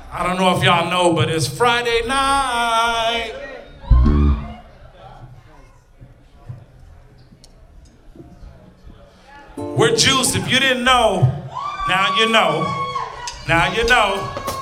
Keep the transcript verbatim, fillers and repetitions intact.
I don't know if y'all know, but it's Friday night. We're juiced. If you didn't know, now you know. Now you know.